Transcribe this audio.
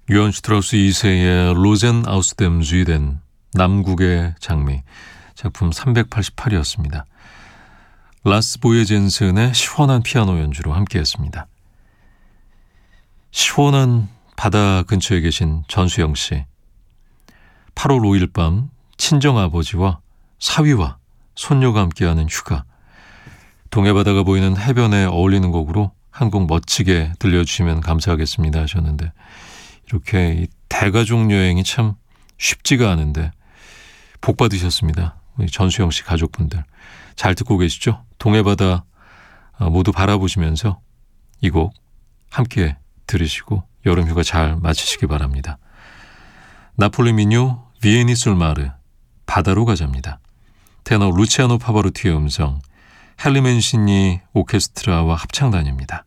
요한 슈트라우스 2세의 로젠 아우스뎀 쥐덴 남국의 장미 작품 388이었습니다. 라스 보예젠슨의 시원한 피아노 연주로 함께했습니다. 시원한 바다 근처에 계신 전수영 씨. 8월 5일 밤 친정아버지와 사위와 손녀가 함께하는 휴가. 동해바다가 보이는 해변에 어울리는 곡으로 한 곡 멋지게 들려주시면 감사하겠습니다 하셨는데, 이렇게 이 대가족 여행이 참 쉽지가 않은데 복 받으셨습니다. 우리 전수영 씨 가족분들 잘 듣고 계시죠? 동해바다 모두 바라보시면서 이 곡 함께 들으시고 여름휴가 잘 마치시기 바랍니다. 나폴리 민요 비에니 술마르 바다로 가자입니다. 테너 루치아노 파바로티의 음성, 헨리 맨시니 오케스트라와 합창단입니다.